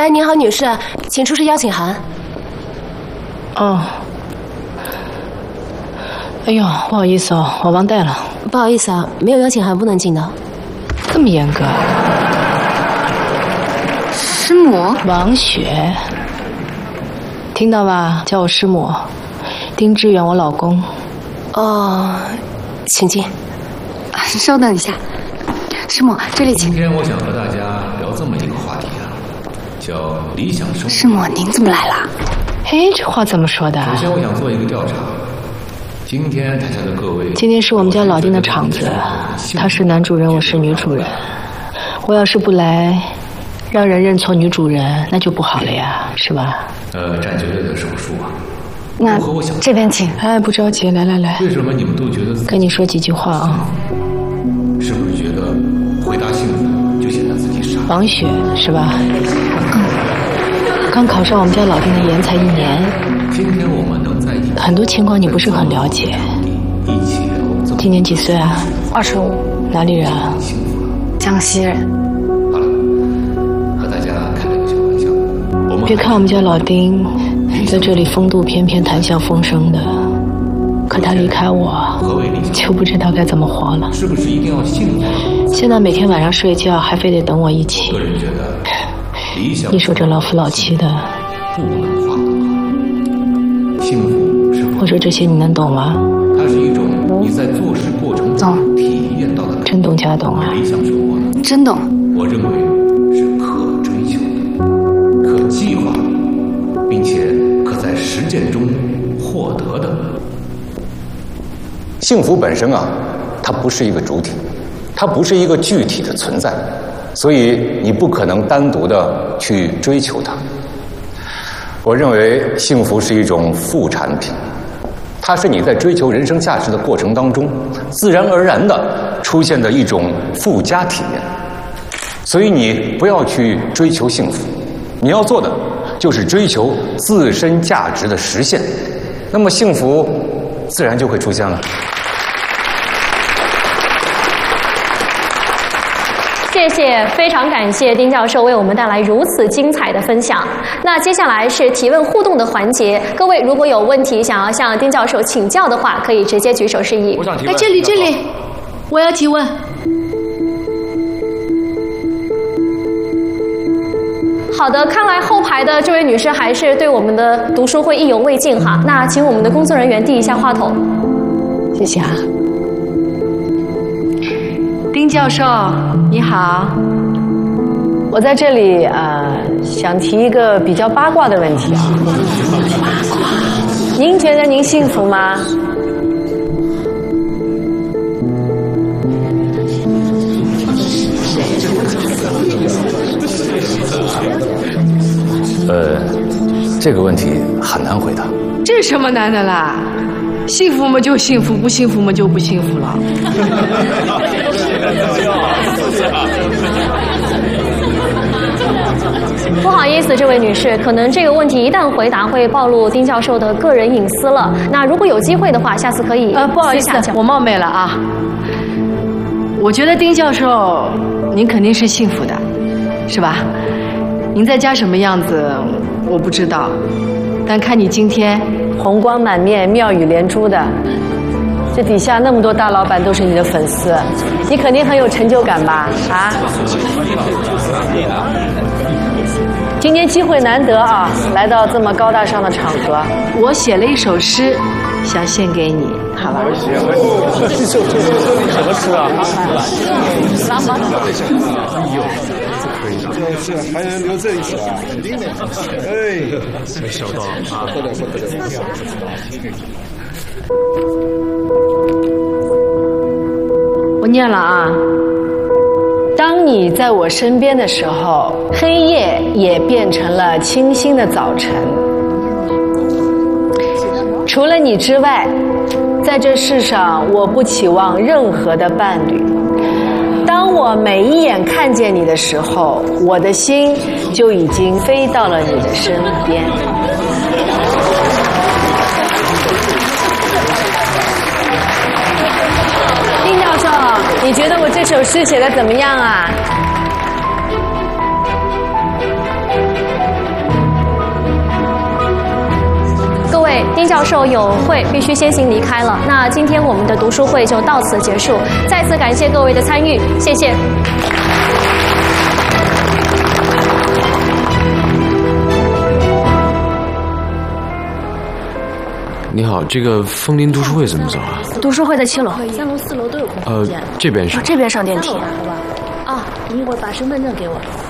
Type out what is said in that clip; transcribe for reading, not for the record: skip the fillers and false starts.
哎，您好，女士，请出示邀请函。 哦。哎呦，不好意思哦，我忘带了。 不好意思啊，没有邀请函不能进的。 这么严格？ 师母， 王雪，听到吧？叫我师母，丁志远，我老公。 哦，请进。 稍等一下，师母，这里请。 今天我想和大家聊这么一个话题啊，叫理想生活。 师母，您怎么来了？ 嘿，这话怎么说的？ 首先，我想做一个调查。今天台下的各位， 今天是我们家老丁的场子，他是男主人，我是女主人。我要是不来，让人认错女主人，那就不好了呀，是吧？ 占绝对的手术啊。 那这边请。 哎，不着急，来。 为什么你们都觉得？ 跟你说几句话啊。 是不是觉得回答幸福就显得自己傻？ 王雪是吧？刚考上我们家老丁的研才1年。 今天我们能在一起， 很多情况你不是很了解。今年几岁啊 ？25。 哪里人啊？ 江西人。 好了，和大家开了个小玩笑。 别看我们家老丁在这里风度翩翩、谈笑风生的，可他离开我，就不知道该怎么活了。 是不是一定要幸福？ 现在每天晚上睡觉还非得等我一起。 个人觉得，理想你说这老夫老妻的， 不能画的幸福是。 我说这些你能懂吗？ 它是一种你在做事过程中体验到的感觉。 真懂假懂啊？ 理想生活呢？ 真懂。 我认为是可追求的、可计划的，并且可在实践中获得的。 幸福本身啊，它不是一个主体，它不是一个具体的存在，所以你不可能单独的去追求它。我认为幸福是一种副产品，它是你在追求人生价值的过程当中自然而然的出现的一种附加体验。所以你不要去追求幸福，你要做的就是追求自身价值的实现，那么幸福自然就会出现了。 谢谢，非常感谢丁教授为我们带来如此精彩的分享。那接下来是提问互动的环节，各位如果有问题想要向丁教授请教的话，可以直接举手示意。 我想提问。 哎，这里，我要提问。 好的，看来后排的这位女士还是对我们的读书会意犹未尽哈。那请我们的工作人员递一下话筒。 谢谢啊。丁教授，你好，我在这里想提一个比较八卦的问题啊。您觉得您幸福吗？ 这个问题很难回答。 这什么难的啦？幸福嘛就幸福，不幸福嘛就不幸福了。 不好意思，这位女士，可能这个问题一旦回答会暴露丁教授的个人隐私了。那如果有机会的话，下次可以不好意思，我冒昧了啊。我觉得丁教授，您肯定是幸福的，是吧？您在家什么样子我不知道，但看你今天红光满面、妙语连珠的，这底下那么多大老板都是你的粉丝，你肯定很有成就感吧？啊？今天机会难得啊，来到这么高大上的场合，我写了一首诗，想献给你，好吧？ 这首什么诗啊？ 是还能留这一首啊？肯定的。哎，没想到啊！不得。 我念了啊。当你在我身边的时候，黑夜也变成了清新的早晨。除了你之外，在这世上我不期望任何的伴侣。当我每一眼看见你的时候，我的心就已经飞到了你的身边。丁教授，你觉得我这首诗写的怎么样啊？ 丁教授有会必须先行离开了。那今天我们的读书会就到此结束，再次感谢各位的参与，谢谢。 你好，这个枫林读书会怎么走啊？ 读书会在7楼 ，3楼、4楼都有空间。 这边是？ 这边上电梯。 好吧。啊，你一会儿把身份证给我。